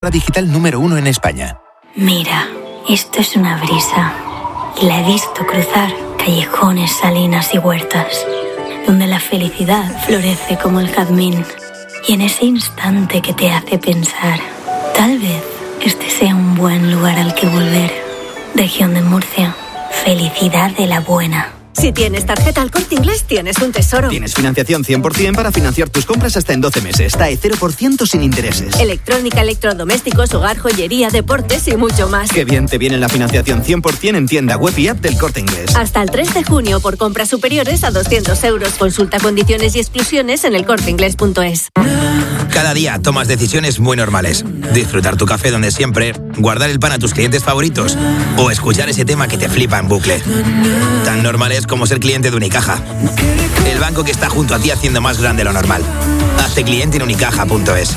digital número 1 en España. Mira, esto es una brisa. Y la he visto cruzar callejones, salinas y huertas, donde la felicidad florece como el jazmín. Y en ese instante que te hace pensar, tal vez este sea un buen lugar al que volver. Región de Murcia. Felicidad de la buena. Si tienes tarjeta El Corte Inglés, tienes un tesoro. Tienes financiación 100% para financiar tus compras hasta en 12 meses. TAE 0% sin intereses. Electrónica, electrodomésticos, hogar, joyería, deportes y mucho más. Qué bien te viene la financiación 100% en tienda web y app del Corte Inglés. Hasta el 3 de junio por compras superiores a 200 euros. Consulta condiciones y exclusiones en elcorteinglés.es. Cada día tomas decisiones muy normales. Disfrutar tu café donde siempre, guardar el pan a tus clientes favoritos o escuchar ese tema que te flipa en bucle. Tan normales como ser cliente de Unicaja. El banco que está junto a ti haciendo más grande lo normal. Hazte cliente en unicaja.es.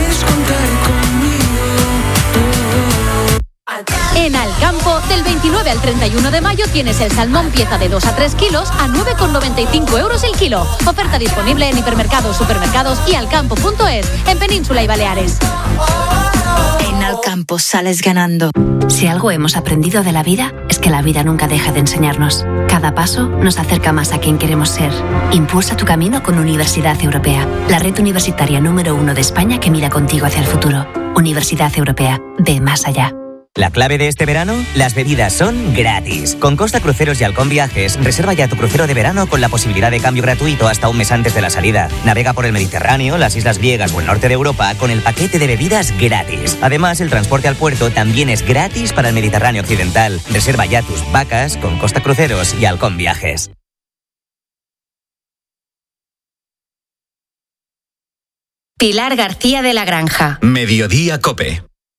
En Alcampo, del 29 al 31 de mayo tienes el salmón pieza de 2 a 3 kilos a 9,95 euros el kilo. Oferta disponible en hipermercados, supermercados y alcampo.es, en Península y Baleares. En Alcampo sales ganando. Si algo hemos aprendido de la vida, es que la vida nunca deja de enseñarnos. Cada paso nos acerca más a quien queremos ser. Impulsa tu camino con Universidad Europea, la red universitaria número 1 de España que mira contigo hacia el futuro. Universidad Europea, ve más allá. La clave de este verano, las bebidas son gratis. Con Costa Cruceros y Halcón Viajes, reserva ya tu crucero de verano con la posibilidad de cambio gratuito hasta un mes antes de la salida. Navega por el Mediterráneo, las islas griegas o el norte de Europa con el paquete de bebidas gratis. Además, el transporte al puerto también es gratis para el Mediterráneo occidental. Reserva ya tus vacas con Costa Cruceros y Halcón Viajes. Pilar García de la Granja. Mediodía COPE.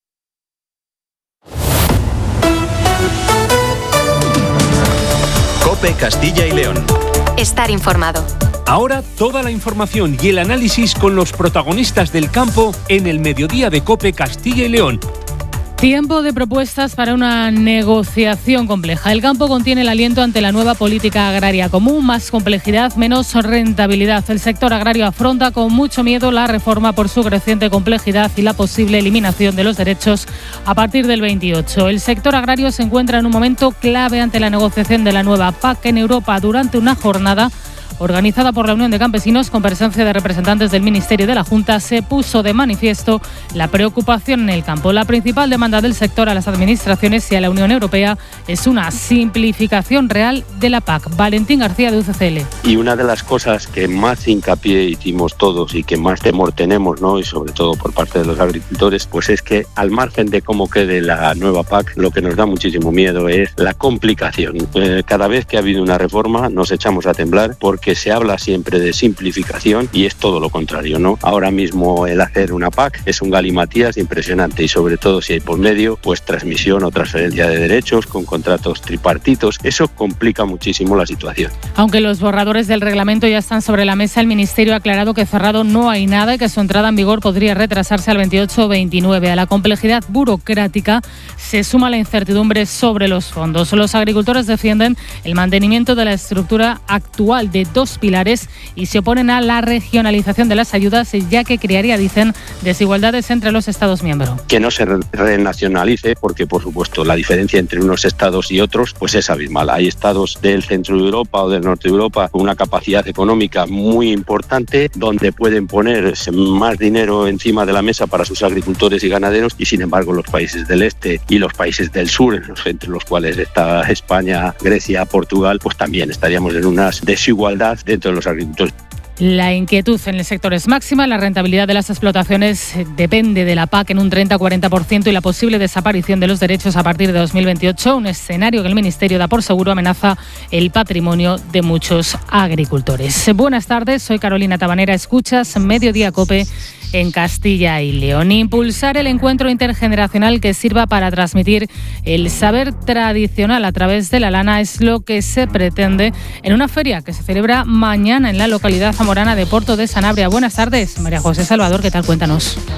COPE Castilla y León. Estar informado. Ahora toda la información y el análisis con los protagonistas del campo en el mediodía de COPE Castilla y León. Tiempo de propuestas para una negociación compleja. El campo contiene el aliento ante la nueva política agraria común, más complejidad, menos rentabilidad. El sector agrario afronta con mucho miedo la reforma por su creciente complejidad y la posible eliminación de los derechos a partir del 28. El sector agrario se encuentra en un momento clave ante la negociación de la nueva PAC en Europa. Durante una jornada organizada por la Unión de Campesinos con presencia de representantes del Ministerio y de la Junta, se puso de manifiesto la preocupación en el campo. La principal demanda del sector a las administraciones y a la Unión Europea es una simplificación real de la PAC. Valentín García, de UCCL. Y una de las cosas que más hincapié hicimos todos y que más temor tenemos, ¿no?, y sobre todo por parte de los agricultores, pues es que al margen de cómo quede la nueva PAC, lo que nos da muchísimo miedo es la complicación. Cada vez que ha habido una reforma nos echamos a temblar porque se habla siempre de simplificación y es todo lo contrario, ¿no? Ahora mismo el hacer una PAC es un galimatías impresionante y sobre todo si hay por medio pues transmisión o transferencia de derechos con contratos tripartitos. Eso complica muchísimo la situación. Aunque los borradores del reglamento ya están sobre la mesa, el Ministerio ha aclarado que cerrado no hay nada y que su entrada en vigor podría retrasarse al 28 o 29. A la complejidad burocrática se suma la incertidumbre sobre los fondos. Los agricultores defienden el mantenimiento de la estructura actual de 2 pilares y se oponen a la regionalización de las ayudas, ya que crearía, dicen, desigualdades entre los Estados miembros. Que no se renacionalice, porque por supuesto la diferencia entre unos estados y otros pues es abismal. Hay estados del centro de Europa o del norte de Europa con una capacidad económica muy importante, donde pueden poner más dinero encima de la mesa para sus agricultores y ganaderos, y sin embargo los países del este y los países del sur, entre los cuales está España, Grecia, Portugal, pues también estaríamos en una desigualdad dentro de los agricultores. La inquietud en el sector es máxima. La rentabilidad de las explotaciones depende de la PAC en un 30-40% y la posible desaparición de los derechos a partir de 2028, un escenario que el Ministerio da por seguro amenaza el patrimonio de muchos agricultores. Buenas tardes, soy Carolina Tabanera. Escuchas Mediodía COPE en Castilla y León. Impulsar el encuentro intergeneracional que sirva para transmitir el saber tradicional a través de la lana es lo que se pretende en una feria que se celebra mañana en la localidad zamorana de Porto de Sanabria. Buenas tardes, María José Salvador, ¿qué tal? Cuéntanos.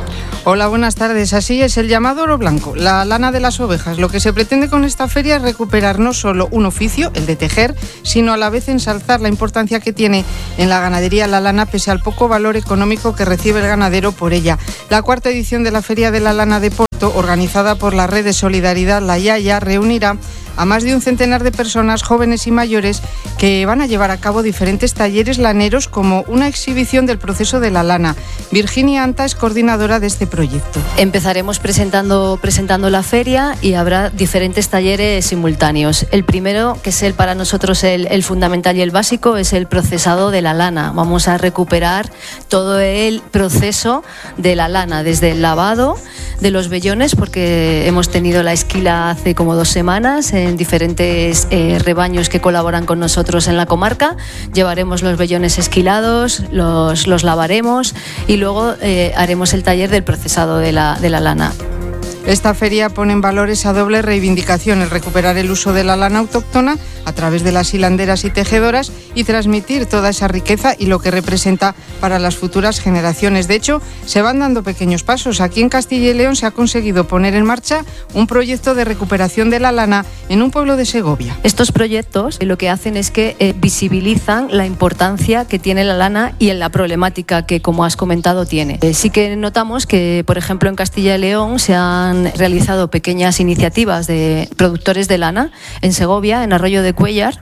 Hola, buenas tardes. Así es, el llamado oro blanco, la lana de las ovejas. Lo que se pretende con esta feria es recuperar no solo un oficio, el de tejer, sino a la vez ensalzar la importancia que tiene en la ganadería la lana, pese al poco valor económico que recibe el ganadero por ella. La cuarta edición de la Feria de la Lana de Porto, organizada por la Red de Solidaridad La Yaya, reunirá a más de un centenar de personas, jóvenes y mayores, que van a llevar a cabo diferentes talleres laneros como una exhibición del proceso de la lana. Virginia Anta es coordinadora de este proyecto. Empezaremos presentando la feria y habrá diferentes talleres simultáneos. El primero, que es para nosotros el fundamental y el básico, es el procesado de la lana. Vamos a recuperar todo el proceso de la lana, desde el lavado de los vellones, porque hemos tenido la esquila hace como 2 semanas en diferentes rebaños que colaboran con nosotros en la comarca. Llevaremos los vellones esquilados, los lavaremos y luego haremos el taller del procesado de la lana. Esta feria pone en valor esa doble reivindicación, el recuperar el uso de la lana autóctona a través de las hilanderas y tejedoras y transmitir toda esa riqueza y lo que representa para las futuras generaciones. De hecho, se van dando pequeños pasos. Aquí en Castilla y León se ha conseguido poner en marcha un proyecto de recuperación de la lana en un pueblo de Segovia. Estos proyectos lo que hacen es que visibilizan la importancia que tiene la lana y en la problemática que, como has comentado, tiene. Sí que notamos que, por ejemplo, en Castilla y León se han realizado pequeñas iniciativas de productores de lana. En Segovia, en Arroyo de Cuéllar,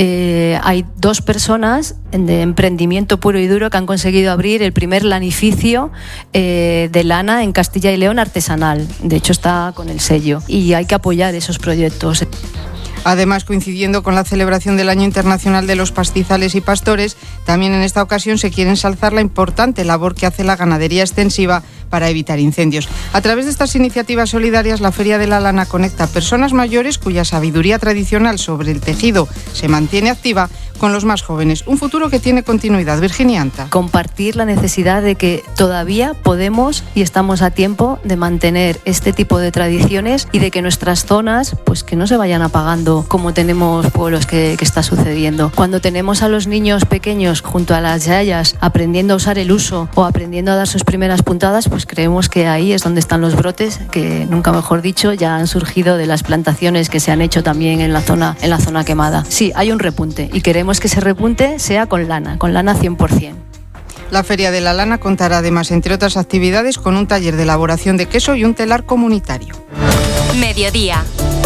hay 2 personas de emprendimiento puro y duro que han conseguido abrir el primer lanificio de lana en Castilla y León artesanal. De hecho, está con el sello y hay que apoyar esos proyectos. Además, coincidiendo con la celebración del Año Internacional de los Pastizales y Pastores, también en esta ocasión se quiere ensalzar la importante labor que hace la ganadería extensiva para evitar incendios. A través de estas iniciativas solidarias, la Feria de la Lana conecta a personas mayores cuya sabiduría tradicional sobre el tejido se mantiene activa con los más jóvenes. Un futuro que tiene continuidad. Virginia Anta. Compartir la necesidad de que todavía podemos y estamos a tiempo de mantener este tipo de tradiciones y de que nuestras zonas, pues que no se vayan apagando como tenemos pueblos que está sucediendo. Cuando tenemos a los niños pequeños junto a las yayas aprendiendo a usar el uso o aprendiendo a dar sus primeras puntadas, pues creemos que ahí es donde están los brotes, que nunca mejor dicho, ya han surgido de las plantaciones que se han hecho también en la zona quemada. Sí, hay un repunte y queremos que ese repunte sea con lana 100%. La Feria de la Lana contará además, entre otras actividades, con un taller de elaboración de queso y un telar comunitario. Mediodía.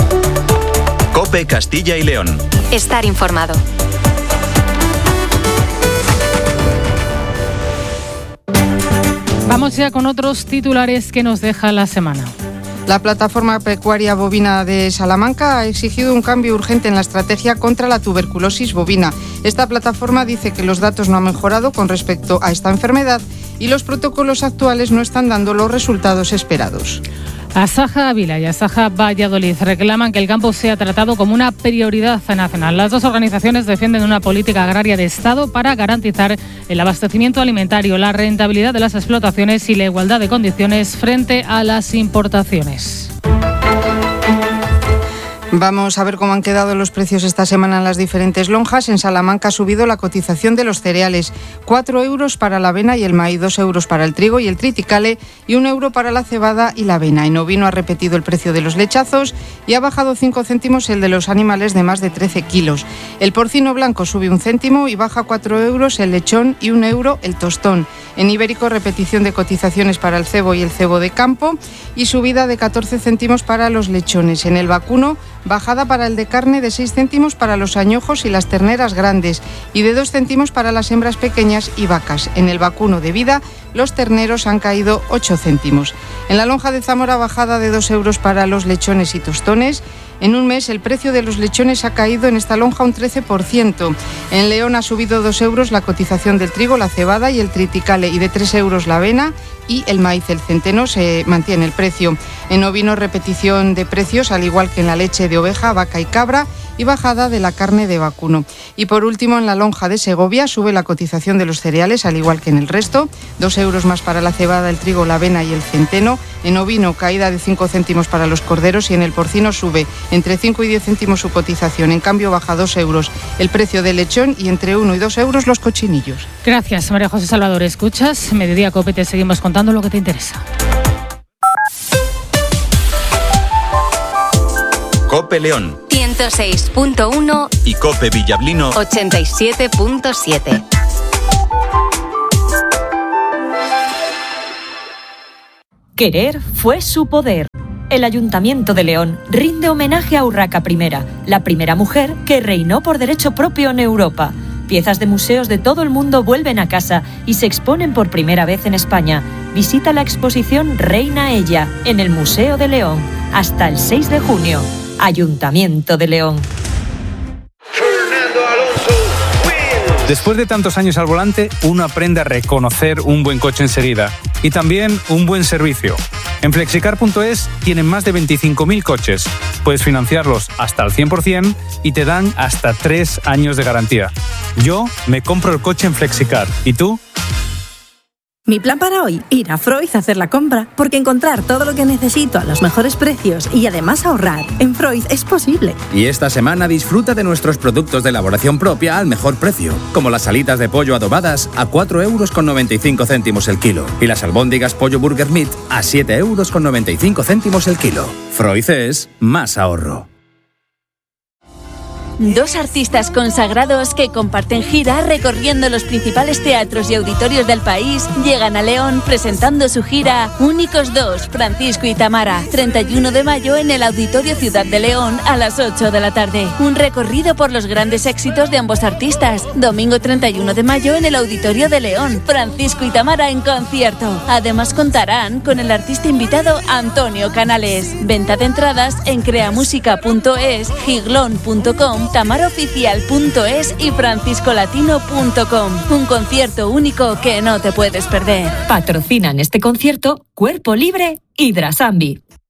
COPE Castilla y León. Estar informado. Vamos ya con otros titulares que nos deja la semana. La plataforma pecuaria bovina de Salamanca ha exigido un cambio urgente en la estrategia contra la tuberculosis bovina. Esta plataforma dice que los datos no han mejorado con respecto a esta enfermedad y los protocolos actuales no están dando los resultados esperados. Asaja Ávila y Asaja Valladolid reclaman que el campo sea tratado como una prioridad nacional. Las 2 organizaciones defienden una política agraria de Estado para garantizar el abastecimiento alimentario, la rentabilidad de las explotaciones y la igualdad de condiciones frente a las importaciones. Vamos a ver cómo han quedado los precios esta semana en las diferentes lonjas. En Salamanca ha subido la cotización de los cereales. 4 euros para la avena y el maíz, 2 euros para el trigo y el triticale y 1 euro para la cebada y la avena. En ovino ha repetido el precio de los lechazos y ha bajado 5 céntimos el de los animales de más de 13 kilos. El porcino blanco sube 1 céntimo y baja 4 euros el lechón y 1 euro el tostón. En ibérico, repetición de cotizaciones para el cebo y el cebo de campo y subida de 14 céntimos para los lechones. En el vacuno, bajada para el de carne de 6 céntimos para los añojos y las terneras grandes y de 2 céntimos para las hembras pequeñas y vacas. En el vacuno de vida, los terneros han caído 8 céntimos. En la lonja de Zamora, bajada de 2 euros para los lechones y tostones. En un mes, el precio de los lechones ha caído en esta lonja un 13%. En León ha subido 2 euros la cotización del trigo, la cebada y el triticale y de 3 euros la avena y el maíz. El centeno se mantiene el precio. En ovino, repetición de precios, al igual que en la leche de oveja, vaca y cabra y bajada de la carne de vacuno. Y por último, en la lonja de Segovia sube la cotización de los cereales, al igual que en el resto. 2 euros más para la cebada, el trigo, la avena y el centeno. En ovino, caída de 5 céntimos para los corderos y en el porcino sube entre 5 y 10 céntimos su cotización. En cambio, baja 2 euros el precio del lechón y entre 1 y 2 euros los cochinillos. Gracias, María José Salvador. Escuchas Mediodía COPE, te seguimos contando lo que te interesa. Cope León 106.1 y Cope Villablino 87.7. Querer fue su poder. El Ayuntamiento de León rinde homenaje a Urraca I, la primera mujer que reinó por derecho propio en Europa. Piezas de museos de todo el mundo vuelven a casa y se exponen por primera vez en España. Visita la exposición Reina Ella en el Museo de León hasta el 6 de junio. Ayuntamiento de León. Después de tantos años al volante, uno aprende a reconocer un buen coche enseguida y también un buen servicio. En Flexicar.es tienen más de 25.000 coches. Puedes financiarlos hasta al 100% y te dan hasta 3 años de garantía. Yo me compro el coche en Flexicar. ¿Y tú? Mi plan para hoy, ir a Freud a hacer la compra, porque encontrar todo lo que necesito a los mejores precios y además ahorrar en Freud es posible. Y esta semana disfruta de nuestros productos de elaboración propia al mejor precio, como las alitas de pollo adobadas a 4,95 € el kilo y las albóndigas pollo burger meat a 7,95 € el kilo. Freud es más ahorro. Dos artistas consagrados que comparten gira recorriendo los principales teatros y auditorios del país llegan a León presentando su gira Únicos Dos, Francisco y Tamara, 31 de mayo en el Auditorio Ciudad de León a las 8 de la tarde. Un recorrido por los grandes éxitos de ambos artistas. Domingo 31 de mayo en el Auditorio de León, Francisco y Tamara en concierto. Además contarán con el artista invitado Antonio Canales. Venta de entradas en creamusica.es, giglon.com, tamarooficial.es y franciscolatino.com. Un concierto único que no te puedes perder. Patrocinan este concierto Cuerpo Libre y Drasambi.